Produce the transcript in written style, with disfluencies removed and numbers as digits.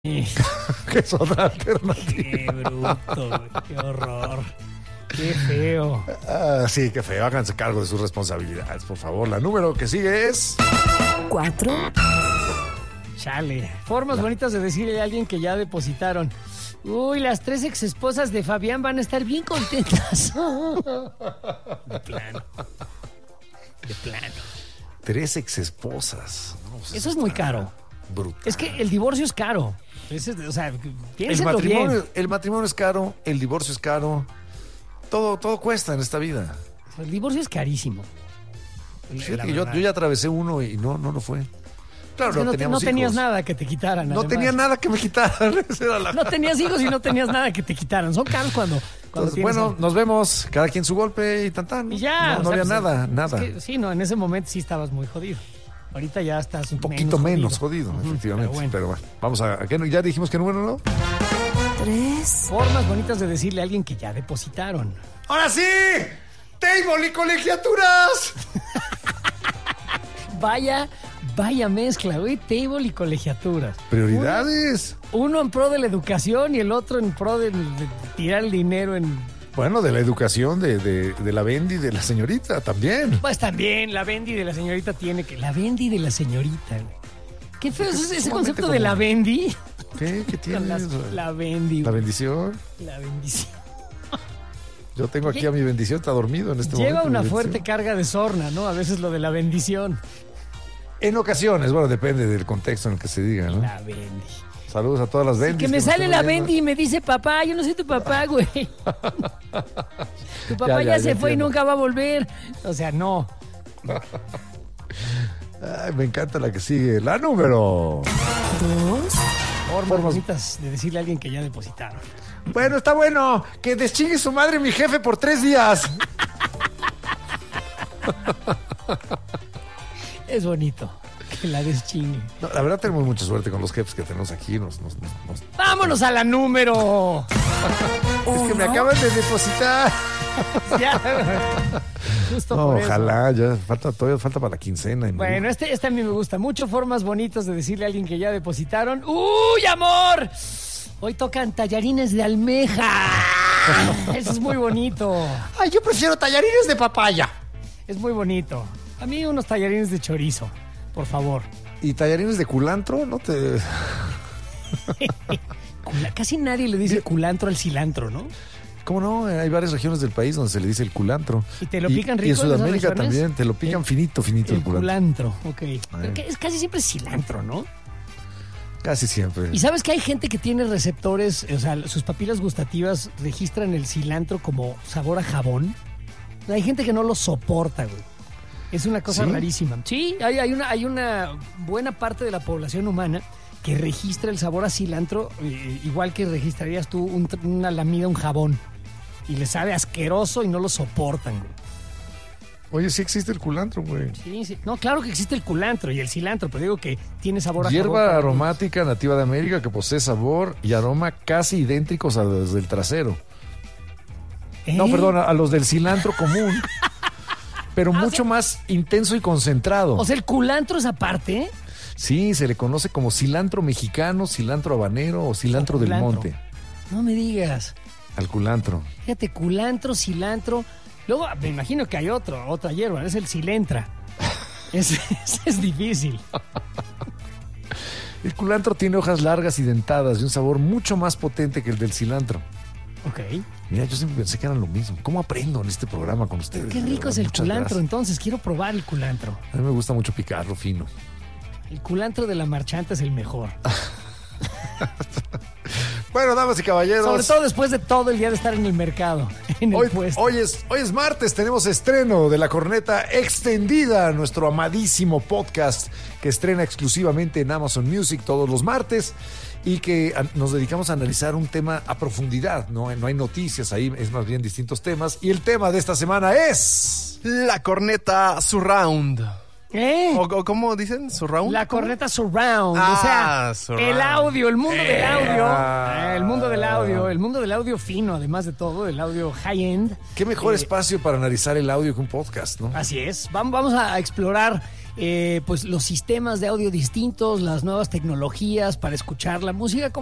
Que es otra alternativa. Qué bruto, qué horror. Qué feo. Sí, qué feo. Háganse cargo de sus responsabilidades, por favor. La número que sigue es 4. Chale. Formas bonitas de decirle a alguien que ya depositaron. Uy, las 3 exesposas de Fabián van a estar bien contentas. De plano. De plano. 3 exesposas. No, pues Eso es muy caro. Brutal. Es que el divorcio es caro. O sea, piénsenlo bien. El matrimonio es caro, el divorcio es caro. Todo cuesta en esta vida. El divorcio es carísimo. Fíjate que yo ya atravesé uno y no lo fue. Claro, Es que no tenías hijos. nada que te quitaran. No además. tenía nada que me quitaran. Esa era la... No tenías hijos y no tenías nada que te quitaran. Son caros cuando Entonces, tienes bueno, nos vemos. Cada quien su golpe y tan. y ya. No o sea, había pues, nada. Es que, sí, no, en ese momento sí estabas muy jodido. Ahorita ya estás Un poquito menos jodido, efectivamente. Pero bueno, vamos a ¿qué? Ya dijimos que número, ¿no? 3. Formas bonitas de decirle a alguien que ya depositaron. ¡Ahora sí! ¡Table y colegiaturas! Vaya mezcla, güey. Table y colegiaturas. Prioridades. Uno en pro de la educación y el otro en pro de tirar el dinero en... Bueno, de la educación de la Bendy, de la señorita también. Pues también, la Bendy de la señorita tiene que... La Bendy de la señorita, güey. Qué feo es ese concepto de la Bendy. ¿Qué tiene? La Bendy. La bendición. La bendición. Yo tengo aquí a mi bendición, está dormido en este momento. Lleva una fuerte carga de sorna, ¿no? A veces lo de la bendición. En ocasiones, bueno, depende del contexto en el que se diga, ¿no? La Bendy. Saludos a todas las Bendys. Que me sale están la oyendo. Bendy y me dice, papá, yo no soy tu papá, güey. Tu papá ya se fue y entiendo. nunca va a volver. O sea, no. Ay, me encanta la que sigue. La número. 2. Formas bonitas de decirle a alguien que ya depositaron. Bueno, está bueno. Que deschingue su madre mi jefe por 3 días. Es bonito que la deschingue. No, la verdad tenemos mucha suerte con los jefes que tenemos aquí. ¡Vámonos a la número! Es que me acaban de depositar. Ya. Justo No, por eso. ojalá, todavía falta para la quincena. y Bueno, este a mí me gusta mucho. Formas bonitas de decirle a alguien que ya depositaron. ¡Uy, amor! Hoy tocan tallarines de almeja. Eso es muy bonito. Ay, yo prefiero tallarines de papaya. Es muy bonito. A mí unos tallarines de chorizo, por favor. ¿Y tallarines de culantro? No te... Casi nadie le dice culantro al cilantro, ¿no? ¿Cómo no? Hay varias regiones del país donde se le dice el culantro. ¿Y te lo pican rico Y en en esas Sudamérica regiones? también, te lo pican finito El el culantro. culantro, ok. Pero que es casi siempre cilantro, ¿no? Casi siempre. Y sabes que hay gente que tiene receptores, o sea, sus papilas gustativas registran el cilantro como sabor a jabón. Hay gente que no lo soporta, güey. Es una cosa ¿Sí? rarísima. Sí, hay una buena parte de la población humana que registra el sabor a cilantro igual que registrarías tú una lamida, un jabón. Y le sabe asqueroso y no lo soportan, güey. Oye, sí existe el culantro, güey. Sí. No, claro que existe el culantro y el cilantro, pero digo que tiene sabor a jabón. Hierba aromática nativa de América que posee sabor y aroma casi idénticos a los del trasero. ¿Eh? No, perdón, a los del cilantro común. Pero mucho más intenso y concentrado. O sea, el culantro es aparte, ¿eh? Sí, se le conoce como cilantro mexicano, cilantro habanero o cilantro del Culantro. monte. No me digas. Al culantro. Fíjate, culantro, cilantro. Luego me imagino que hay otra hierba, es el cilentra. Ese es difícil. El culantro tiene hojas largas y dentadas y un sabor mucho más potente que el del cilantro. Ok. Mira, yo siempre pensé que eran lo mismo. ¿Cómo aprendo en este programa con ustedes? Qué De rico verdad, es el muchas culantro, gracias. entonces. Quiero probar el culantro. A mí me gusta mucho picarlo fino. El culantro de la marchanta es el mejor. Bueno, damas y caballeros. Sobre todo después de todo el día de estar en el mercado, en el puesto. Hoy es martes, tenemos estreno de La Corneta Extendida, nuestro amadísimo podcast que estrena exclusivamente en Amazon Music todos los martes y que nos dedicamos a analizar un tema a profundidad, no hay noticias ahí, es más bien distintos temas. Y el tema de esta semana es... La corneta surround. ¿Eh? ¿O cómo dicen? ¿Surround? La corneta surround, Ah, o sea, surround. el audio, el mundo del audio, el mundo del audio fino, además de todo, el audio high-end. ¿Qué mejor espacio para analizar el audio que un podcast, no? Así es, vamos a explorar pues los sistemas de audio distintos, las nuevas tecnologías para escuchar la música